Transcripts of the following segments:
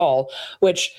all, which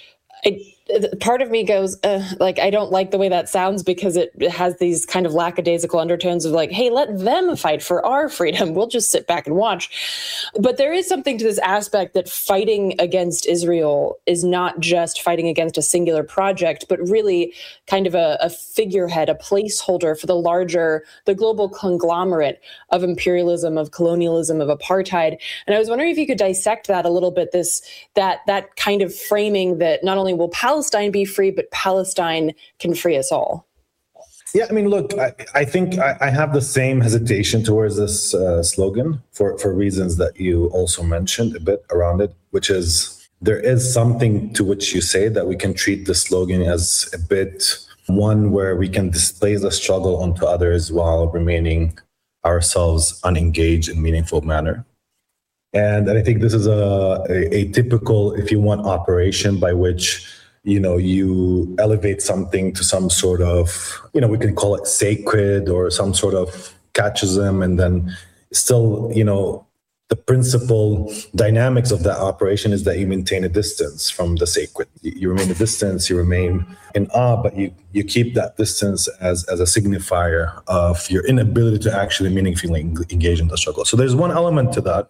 part of me goes, like, I don't like the way that sounds because it has these kind of lackadaisical undertones of like, hey, let them fight for our freedom. We'll just sit back and watch. But there is something to this aspect that fighting against Israel is not just fighting against a singular project, but really kind of a figurehead, a placeholder for the global conglomerate of imperialism, of colonialism, of apartheid. And I was wondering if you could dissect that a little bit, that kind of framing that not only will Palestine be free, but Palestine can free us all. Yeah, I mean, look, I think I have the same hesitation towards this slogan for reasons that you also mentioned a bit around it, which is there is something to which you say that we can treat the slogan as a bit one where we can display the struggle onto others while remaining ourselves unengaged in meaningful manner. And I think this is a typical, if you want, operation by which you elevate something to some sort of, we can call it sacred or some sort of catechism, and then still, the principal dynamics of that operation is that you maintain a distance from the sacred. You remain a distance, you remain in awe, but you keep that distance as a signifier of your inability to actually meaningfully engage in the struggle. So there's one element to that.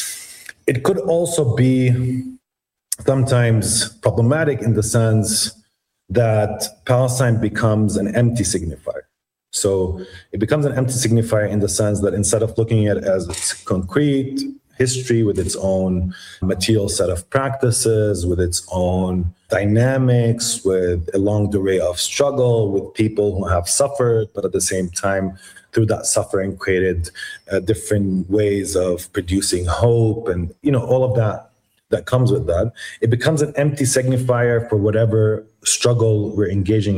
It could also be sometimes problematic in the sense that Palestine becomes an empty signifier. So it becomes an empty signifier in the sense that instead of looking at it as its concrete history with its own material set of practices, with its own dynamics, with a long array of struggle, with people who have suffered, but at the same time, through that suffering, created different ways of producing hope and, all of that comes with that. It becomes an empty signifier for whatever struggle we're engaging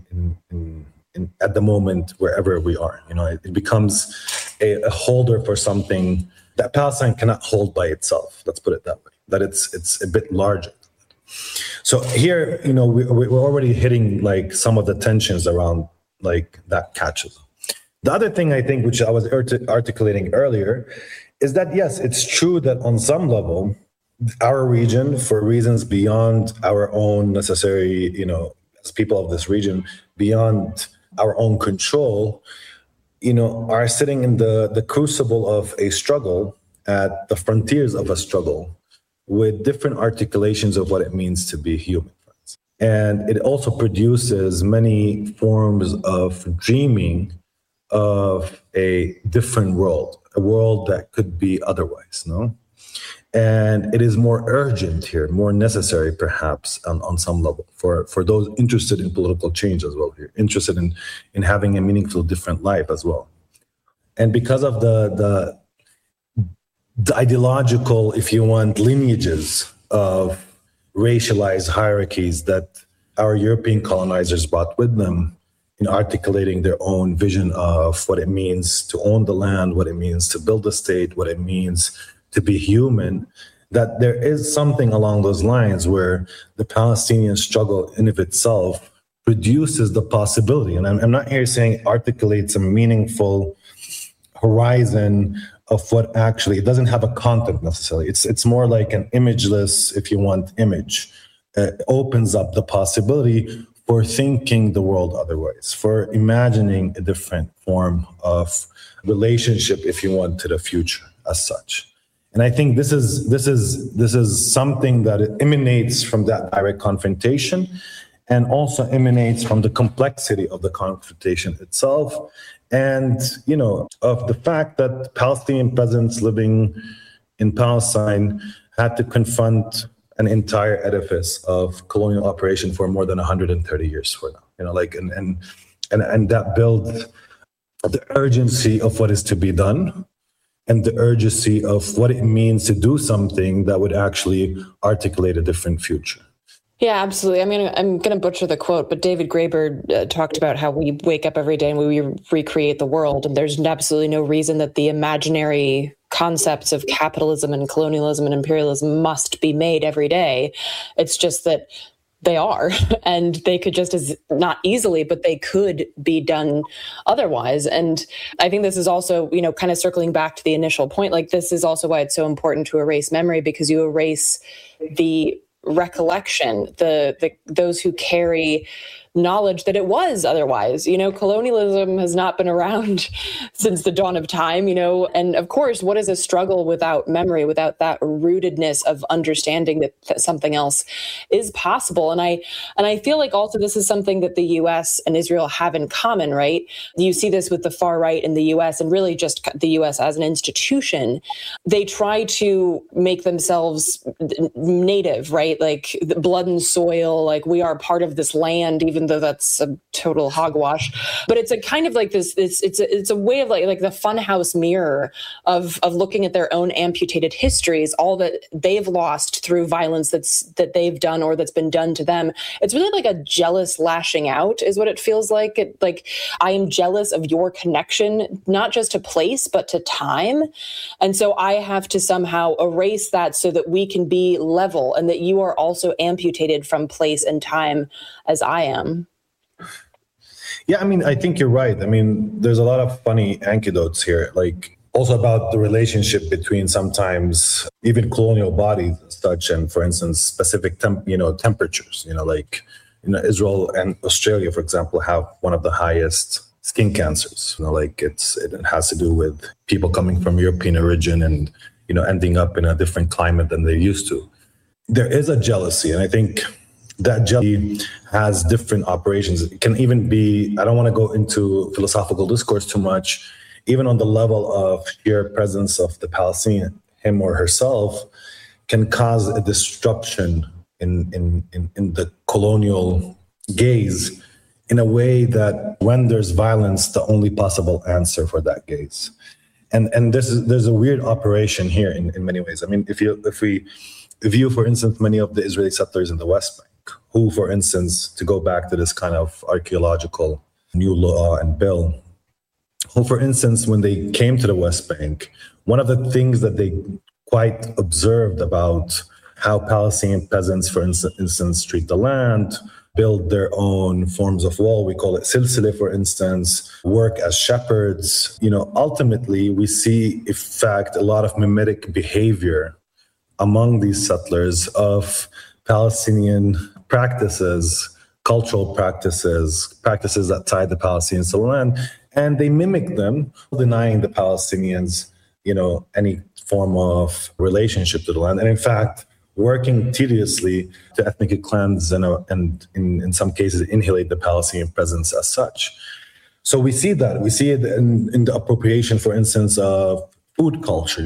in at the moment, wherever we are. It becomes a holder for something that Palestine cannot hold by itself. Let's put it that way. That it's a bit larger. So here, we're already hitting like some of the tensions around like that catches. The other thing I think, which I was articulating earlier, is that yes, it's true that on some level, our region, for reasons beyond our own necessary, as people of this region, beyond our own control, are sitting in the crucible of a struggle, at the frontiers of a struggle, with different articulations of what it means to be human. And it also produces many forms of dreaming of a different world, a world that could be otherwise, no? And it is more urgent here, more necessary perhaps on some level for those interested in political change as well here, interested in having a meaningful different life as well. And because of the ideological, if you want, lineages of racialized hierarchies that our European colonizers brought with them in articulating their own vision of what it means to own the land, what it means to build a state, what it means to be human, that there is something along those lines where the Palestinian struggle in of itself produces the possibility, and I'm not here saying articulates a meaningful horizon of what actually, it doesn't have a content necessarily. It's more like an imageless, if you want, image. It opens up the possibility for thinking the world otherwise, for imagining a different form of relationship, if you want, to the future as such. And I think this is something that emanates from that direct confrontation, and also emanates from the complexity of the confrontation itself, and of the fact that Palestinian peasants living in Palestine had to confront an entire edifice of colonial operation for more than 130 years for now. And that builds the urgency of what is to be done, and the urgency of what it means to do something that would actually articulate a different future. Yeah, absolutely. I mean, I'm going to butcher the quote, but David Graeber talked about how we wake up every day and we recreate the world. And there's absolutely no reason that the imaginary concepts of capitalism and colonialism and imperialism must be made every day. It's just that they are, and they could just as not easily, but they could be done otherwise. And I think this is also, kind of circling back to the initial point, like this is also why it's so important to erase memory, because you erase the recollection, the those who carry knowledge that it was otherwise. Colonialism has not been around since the dawn of time, and of course, what is a struggle without memory, without that rootedness of understanding that something else is possible? And I feel like also this is something that the US and Israel have in common, right? You see this with the far right in the US and really just the US as an institution. They try to make themselves native, right? Like the blood and soil, like we are part of this land, even though that's a total hogwash. But it's a kind of like this it's a way of like the funhouse mirror of looking at their own amputated histories, all that they've lost through violence that they've done or that's been done to them. It's really like a jealous lashing out is what it feels like. Like I am jealous of your connection, not just to place, but to time. And so I have to somehow erase that so that we can be level and that you are also amputated from place and time as I am. Yeah, I think you're right. There's a lot of funny anecdotes here, like also about the relationship between sometimes even colonial bodies and such, and for instance, specific temperatures. Israel and Australia, for example, have one of the highest skin cancers. It has to do with people coming from European origin and ending up in a different climate than they're used to. There is a jealousy, and I think that jealousy has different operations. It can even be, I don't want to go into philosophical discourse too much, even on the level of sheer presence of the Palestinian, him or herself, can cause a disruption in the colonial gaze in a way that renders violence the only possible answer for that gaze. And there's a weird operation here in many ways. If we view, for instance, many of the Israeli settlers in the West Bank, who, for instance, to go back to this kind of archaeological new law and bill, who, for instance, when they came to the West Bank, one of the things that they quite observed about how Palestinian peasants, for instance, treat the land, build their own forms of wall, we call it silsile, for instance, work as shepherds. Ultimately, we see, in fact, a lot of mimetic behavior among these settlers of Palestinian practices, cultural practices that tie the Palestinians to the land, and they mimic them, denying the Palestinians, any form of relationship to the land, and in fact, working tediously to ethnically cleanse and in some cases inhalate the Palestinian presence as such. So we see that. We see it in the appropriation, for instance, of food culture,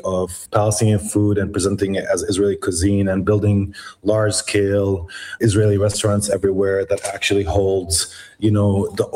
of Palestinian food and presenting it as Israeli cuisine and building large-scale Israeli restaurants everywhere that actually holds, the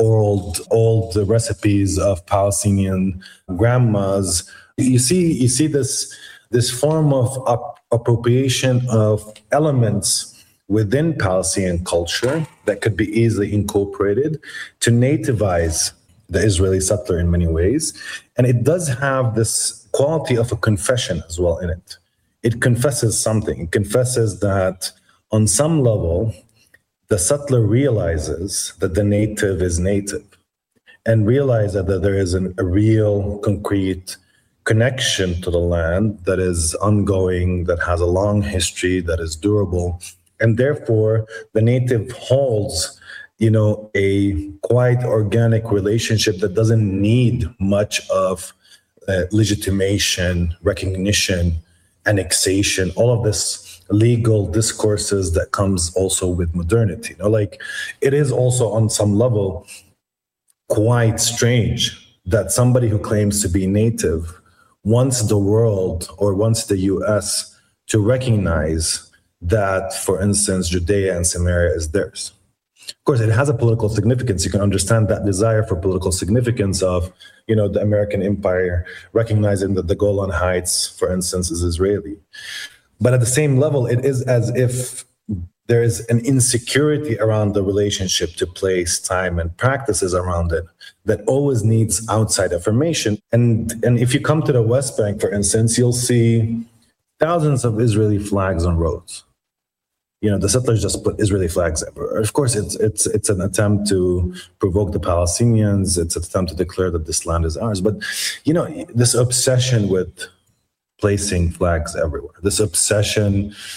old recipes of Palestinian grandmas. You see this form of appropriation of elements within Palestinian culture that could be easily incorporated to nativize the Israeli settler in many ways. And it does have this quality of a confession as well in it. It confesses something. It confesses that on some level, the settler realizes that the native is native and realizes that there is a real, concrete connection to the land that is ongoing, that has a long history, that is durable. And therefore, the native holds a quite organic relationship that doesn't need much of legitimation, recognition, annexation, all of this legal discourses that comes also with modernity. It is also on some level quite strange that somebody who claims to be native wants the world or wants the US to recognize that, for instance, Judea and Samaria is theirs. Of course, it has a political significance. You can understand that desire for political significance of, the American empire, recognizing that the Golan Heights, for instance, is Israeli. But at the same level, it is as if there is an insecurity around the relationship to place, time, and practices around it that always needs outside affirmation. And if you come to the West Bank, for instance, you'll see thousands of Israeli flags on roads. The settlers just put Israeli flags everywhere. Of course, it's an attempt to provoke the Palestinians. It's an attempt to declare that this land is ours. But, this obsession with placing flags everywhere, this obsession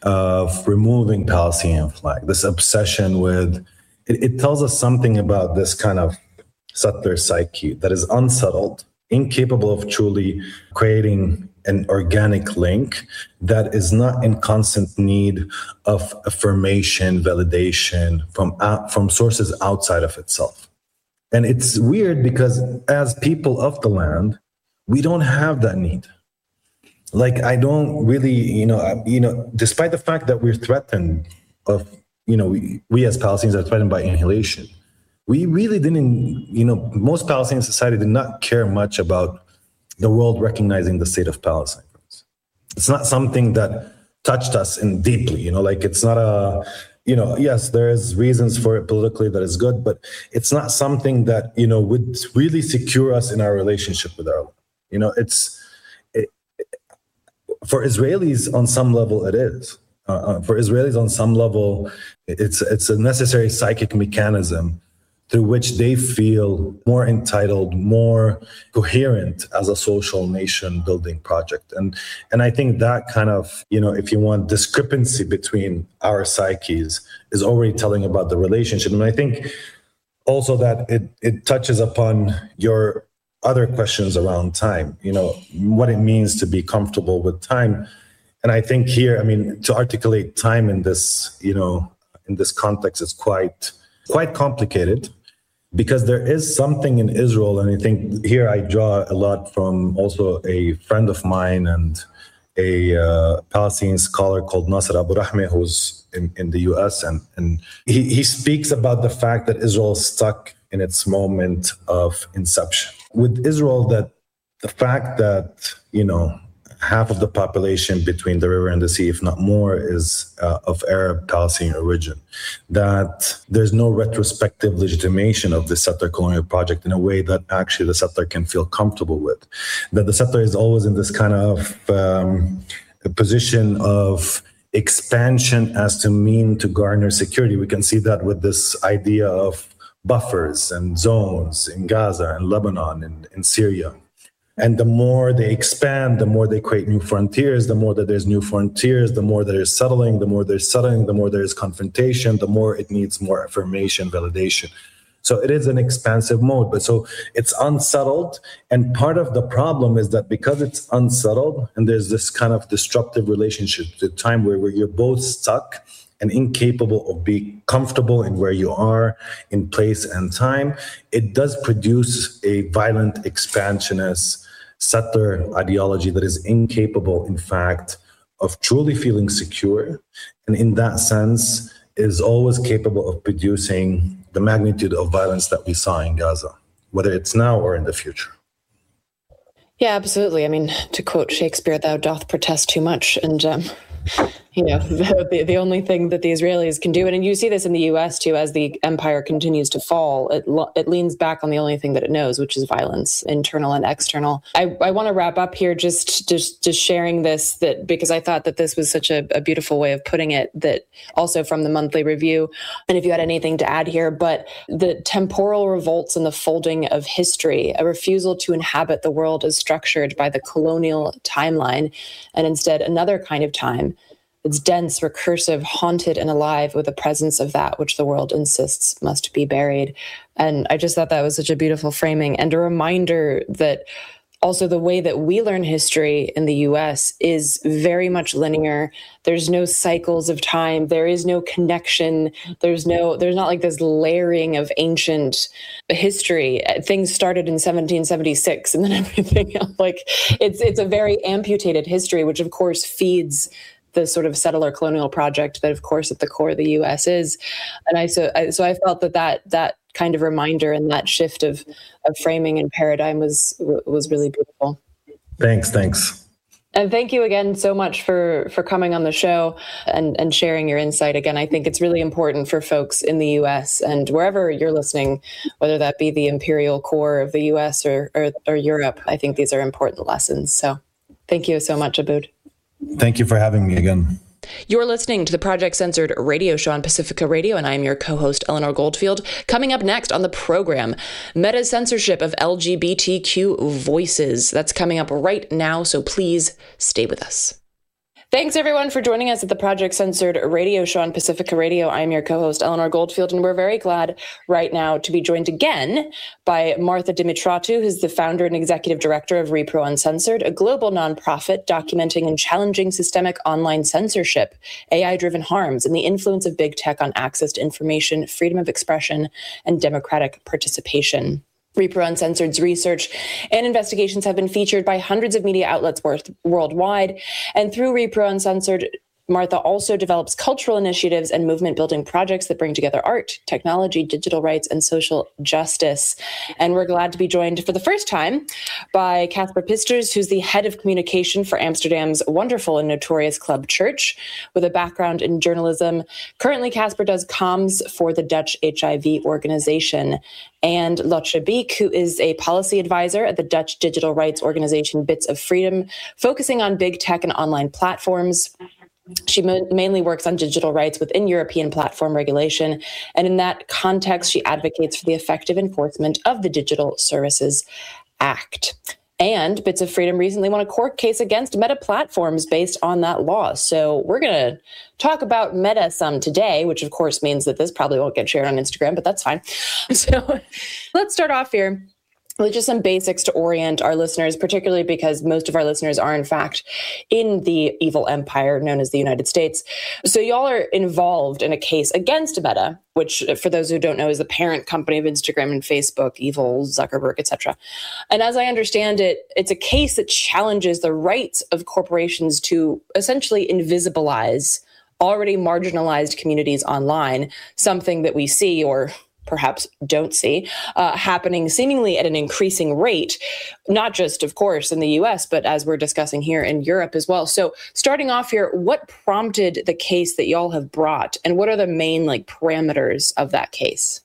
of removing Palestinian flag, this obsession with it tells us something about this kind of settler psyche that is unsettled, incapable of truly creating an organic link, that is not in constant need of affirmation, validation from sources outside of itself. And it's weird because as people of the land, we don't have that need. Like, I don't really, despite the fact that we're threatened of, we as Palestinians are threatened by annihilation. We really didn't, most Palestinian society did not care much about the world recognizing the state of Palestine. It's not something that touched us deeply, it's not a, yes, there's reasons for it politically that is good, but it's not something that, would really secure us in our relationship with our land. For Israelis on some level, it is. For Israelis on some level, it's a necessary psychic mechanism through which they feel more entitled, more coherent as a social nation building project. And I think that kind of, if you want, discrepancy between our psyches is already telling about the relationship. And I think also that it touches upon your other questions around time, what it means to be comfortable with time. And I think here, to articulate time in this, in this context is quite complicated, because there is something in Israel. And I think here I draw a lot from also a friend of mine and a Palestinian scholar called Nasser Abu Rahmi, who's in the US. And he speaks about the fact that Israel is stuck in its moment of inception. With Israel, that the fact that, half of the population between the river and the sea, if not more, is of Arab Palestinian origin, that there's no retrospective legitimation of the settler colonial project in a way that actually the settler can feel comfortable with, that the settler is always in this kind of position of expansion as to mean to garner security. We can see that with this idea of buffers and zones in Gaza and Lebanon and in Syria. And the more they expand, the more they create new frontiers, the more that there's new frontiers, the more there's settling, the more there's settling, the more there's confrontation, the more it needs more affirmation, validation. So it is an expansive mode, but so it's unsettled. And part of the problem is that because it's unsettled and there's this kind of disruptive relationship to time where you're both stuck and incapable of being comfortable in where you are in place and time, it does produce a violent expansionist settler ideology that is incapable, in fact, of truly feeling secure. And in that sense, is always capable of producing the magnitude of violence that we saw in Gaza, whether it's now or in the future. Yeah, absolutely. To quote Shakespeare, "Thou doth protest too much." And the only thing that the Israelis can do, and you see this in the U.S. too, as the empire continues to fall, it leans back on the only thing that it knows, which is violence, internal and external. I want to wrap up here just sharing this, that because I thought that this was such a beautiful way of putting it, that also from the monthly review, and if you had anything to add here, but the temporal revolts and the folding of history, a refusal to inhabit the world as structured by the colonial timeline, and instead another kind of time. It's dense, recursive, haunted, and alive with the presence of that which the world insists must be buried. And I just thought that was such a beautiful framing and a reminder that also the way that we learn history in the US is very much linear. There's no cycles of time. There is no connection. There's not like this layering of ancient history. Things started in 1776 and then everything else. Like it's a very amputated history, which of course feeds the sort of settler colonial project that, of course, at the core of the U.S. is. And I felt that kind of reminder and that shift of framing and paradigm was really beautiful. Thanks. And thank you again so much for coming on the show and sharing your insight. Again, I think it's really important for folks in the U.S. and wherever you're listening, whether that be the imperial core of the U.S. or Europe. I think these are important lessons. So thank you so much, Abood. Thank you for having me again. You're listening to the Project Censored radio show on Pacifica Radio, and I'm your co-host, Eleanor Goldfield. Coming up next on the program, Meta's censorship of LGBTQ voices. That's coming up right now, so please stay with us. Thanks, everyone, for joining us at the Project Censored radio show on Pacifica Radio. I'm your co-host, Eleanor Goldfield, and we're very glad right now to be joined again by Martha Dimitratou, who's the founder and executive director of Repro Uncensored, a global nonprofit documenting and challenging systemic online censorship, AI-driven harms, and the influence of big tech on access to information, freedom of expression, and democratic participation. Repro Uncensored's research and investigations have been featured by hundreds of media outlets worldwide. And through Repro Uncensored, Martha also develops cultural initiatives and movement-building projects that bring together art, technology, digital rights, and social justice. And we're glad to be joined for the first time by Casper Pisters, who's the head of communication for Amsterdam's wonderful and notorious Club Church, with a background in journalism. Currently, Casper does comms for the Dutch HIV organization. And Lotje Beek, who is a policy advisor at the Dutch digital rights organization Bits of Freedom, focusing on big tech and online platforms. She mainly works on digital rights within European platform regulation, and in that context, she advocates for the effective enforcement of the Digital Services Act. And Bits of Freedom recently won a court case against Meta Platforms based on that law. So we're going to talk about Meta some today, which of course means that this probably won't get shared on Instagram, but that's fine. So let's start off here with just some basics to orient our listeners, particularly because most of our listeners are, in fact, in the evil empire known as the United States. So y'all are involved in a case against Meta, which, for those who don't know, is the parent company of Instagram and Facebook, evil Zuckerberg, etc. And as I understand it, it's a case that challenges the rights of corporations to essentially invisibilize already marginalized communities online, something that we see, or perhaps don't see, happening seemingly at an increasing rate, not just, of course, in the US, but as we're discussing here in Europe as well. So starting off here, what prompted the case that y'all have brought, and what are the main parameters of that case?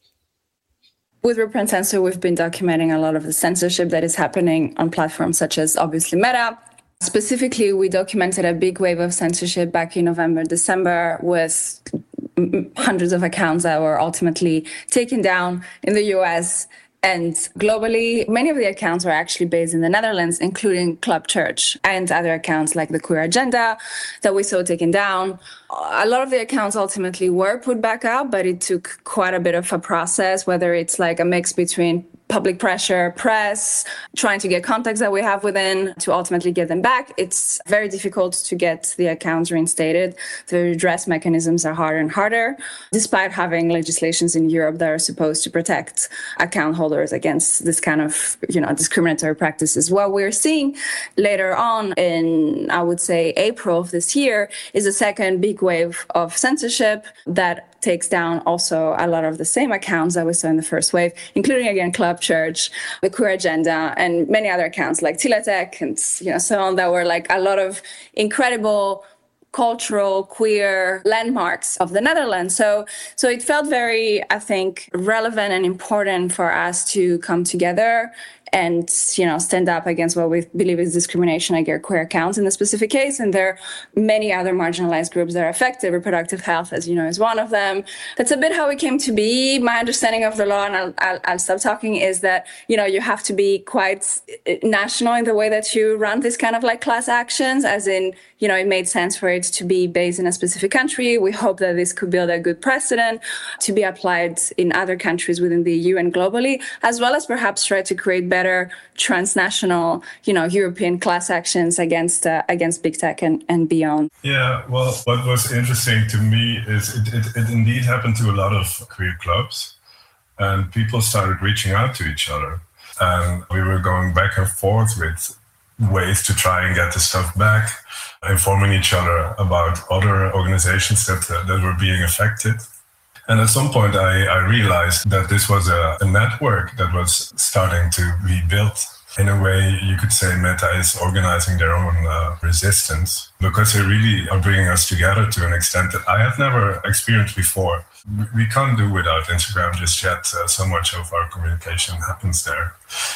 With Repro Uncensored, we've been documenting a lot of the censorship that is happening on platforms such as, obviously, Meta. Specifically, we documented a big wave of censorship back in November, December, with hundreds of accounts that were ultimately taken down in the US and globally. Many of the accounts are actually based in the Netherlands, including Club Church and other accounts like the Queer Agenda that we saw taken down. A lot of the accounts ultimately were put back up, but it took quite a bit of a process, whether it's like a mix between public pressure, press, trying to get contacts that we have within to ultimately get them back. It's very difficult to get the accounts reinstated. The redress mechanisms are harder and harder, despite having legislations in Europe that are supposed to protect account holders against this kind of, discriminatory practices. What we're seeing later on in, I would say, April of this year is a second big wave of censorship that takes down also a lot of the same accounts that we saw in the first wave, including, again, Club Church, the Queer Agenda, and many other accounts like Tiletech and so on, that were a lot of incredible cultural queer landmarks of the Netherlands. So it felt very, I think, relevant and important for us to come together and, stand up against what we believe is discrimination against queer accounts in the specific case. And there are many other marginalized groups that are affected. Reproductive health, as you know, is one of them. That's a bit how it came to be. My understanding of the law, and I'll stop talking, is that, you have to be quite national in the way that you run this kind of class actions, as in, it made sense for it to be based in a specific country. We hope that this could build a good precedent to be applied in other countries within the EU and globally, as well as perhaps try to create better transnational, European class actions against big tech and beyond. Yeah, well, what was interesting to me is it indeed happened to a lot of queer clubs, and people started reaching out to each other. And we were going back and forth with ways to try and get the stuff back, informing each other about other organizations that were being affected. And at some point, I realized that this was a network that was starting to be built. In a way, you could say Meta is organizing their own resistance, because they really are bringing us together to an extent that I have never experienced before. We can't do without Instagram just yet. So much of our communication happens there.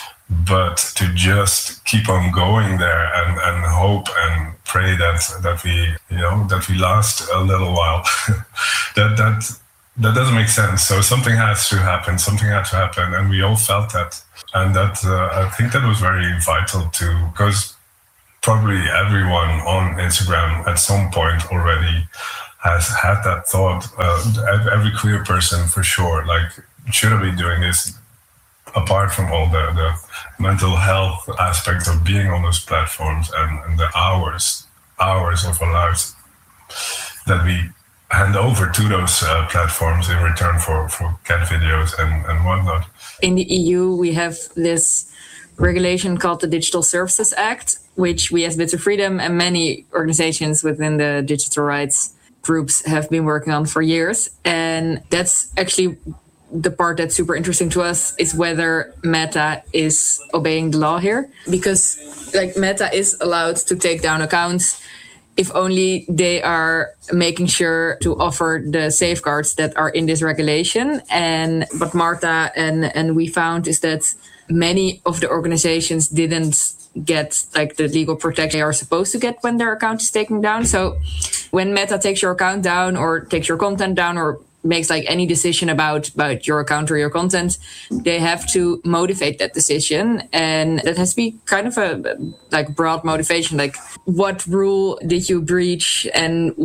But to just keep on going there and hope and pray that we last a little while, that doesn't make sense. So something has to happen. Something had to happen, and we all felt that. And that I think that was very vital too, because probably everyone on Instagram at some point already has had that thought. Every queer person for sure, like, should I be doing this? Apart from all the mental health aspects of being on those platforms and the hours of our lives that we hand over to those platforms in return for cat videos and whatnot. In the EU, we have this regulation called the Digital Services Act, which we as Bits of Freedom and many organizations within the digital rights groups have been working on for years. And that's actually the part that's super interesting to us, is whether Meta is obeying the law here. Because like Meta is allowed to take down accounts if only they are making sure to offer the safeguards that are in this regulation. And what Marta and we found is that many of the organizations didn't get like the legal protection they are supposed to get when their account is taken down. So when Meta takes your account down or takes your content down or makes like any decision about your account or your content, they have to motivate that decision. And that has to be kind of a like broad motivation, like what rule did you breach and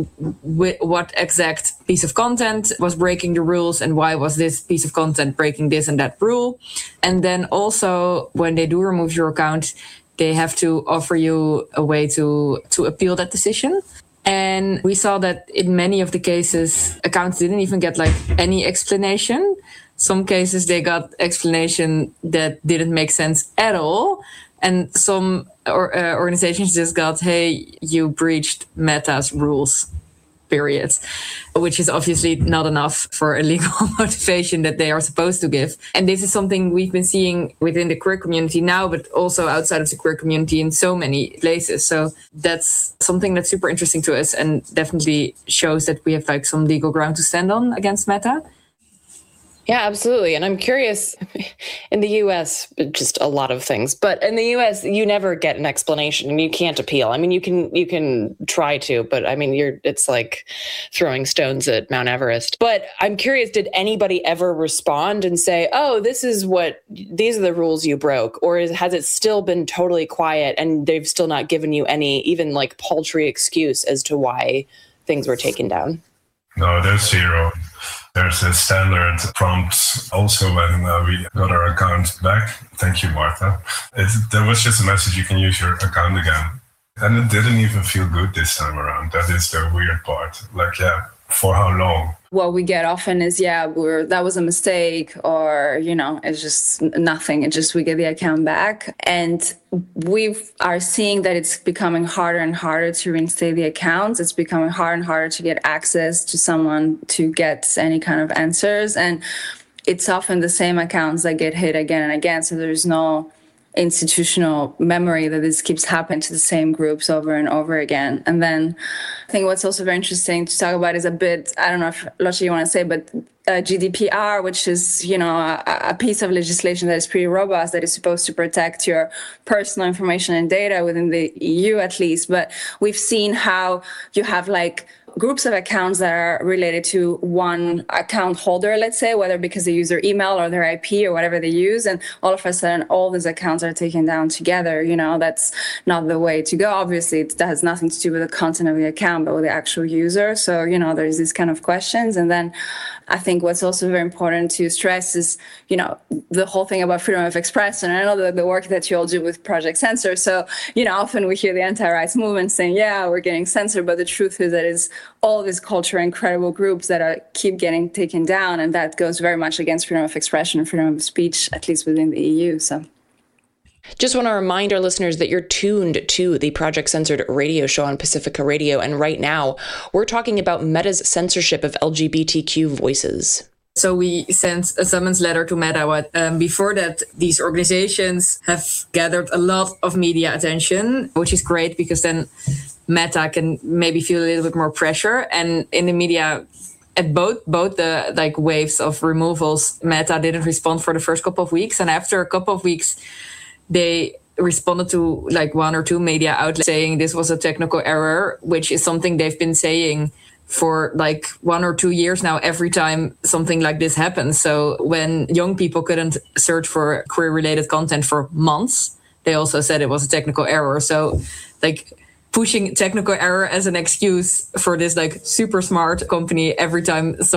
what exact piece of content was breaking the rules and why was this piece of content breaking this and that rule. And then also when they do remove your account, they have to offer you a way to appeal that decision. And we saw that in many of the cases, accounts didn't even get like any explanation. Some cases they got explanation that didn't make sense at all. And some organizations just got, hey, you breached Meta's rules, period, which is obviously not enough for a legal motivation that they are supposed to give. And this is something we've been seeing within the queer community now, but also outside of the queer community in so many places. So that's something that's super interesting to us and definitely shows that we have like some legal ground to stand on against Meta. Yeah, absolutely. And I'm curious, in the US, just a lot of things, but in the US, you never get an explanation and you can't appeal. I mean, you can try to, but I mean, it's like throwing stones at Mount Everest. But I'm curious, did anybody ever respond and say, oh, these are the rules you broke? Or has it still been totally quiet and they've still not given you any even like paltry excuse as to why things were taken down? No, there's zero. There's a standard prompts also when we got our account back. Thank you, Marta. There was just a message, you can use your account again. And it didn't even feel good this time around. That is the weird part. Like, yeah, for how long? What we get often is, that was a mistake, or, it's just nothing. It's just we get the account back. And we are seeing that it's becoming harder and harder to reinstate the accounts. It's becoming harder and harder to get access to someone to get any kind of answers. And it's often the same accounts that get hit again and again. So there's no institutional memory that this keeps happening to the same groups over and over again. And then I think what's also very interesting to talk about is a bit, I don't know if Lotte you want to say, but GDPR, which is, a piece of legislation that is pretty robust, that is supposed to protect your personal information and data within the EU at least. But we've seen how you have like groups of accounts that are related to one account holder, let's say, whether because they use their email or their IP or whatever they use. And all of a sudden, all these accounts are taken down together. That's not the way to go. Obviously, that has nothing to do with the content of the account, but with the actual user. So, there's these kind of questions. And then I think what's also very important to stress is, the whole thing about freedom of expression. And I know the work that you all do with Project Censor. So, often we hear the anti-rights movement saying, yeah, we're getting censored. But the truth is that it's all these culturally incredible groups that keep getting taken down. And that goes very much against freedom of expression and freedom of speech, at least within the EU. So. Just want to remind our listeners that you're tuned to the Project Censored radio show on Pacifica Radio. And right now, we're talking about Meta's censorship of LGBTQ voices. So we sent a summons letter to Meta. Before that, these organizations have gathered a lot of media attention, which is great because then Meta can maybe feel a little bit more pressure. And in the media, at both the like waves of removals, Meta didn't respond for the first couple of weeks. And after a couple of weeks, they responded to like one or two media outlets saying this was a technical error, which is something they've been saying for like 1 or 2 years now, every time something like this happens. So when young people couldn't search for queer related content for months, they also said it was a technical error. So like pushing technical error as an excuse for this like super smart company every time